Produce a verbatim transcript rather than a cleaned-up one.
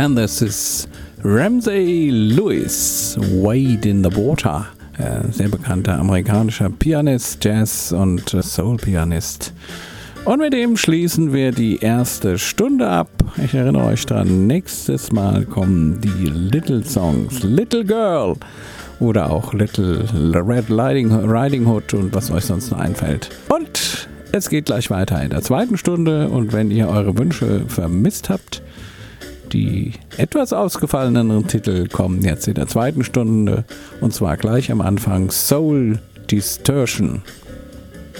And this is Ramsey Lewis, Wade in the Water. Äh, sehr bekannter amerikanischer Pianist, Jazz- und Soul-Pianist. Und mit dem schließen wir die erste Stunde ab. Ich erinnere euch dran, nächstes Mal kommen die Little Songs. Little Girl oder auch Little Red Riding, Riding Hood und was euch sonst noch einfällt. Und es geht gleich weiter in der zweiten Stunde. Und wenn ihr eure Wünsche vermisst habt, die etwas ausgefalleneren Titel kommen jetzt in der zweiten Stunde. Und zwar gleich am Anfang Soul Distortion.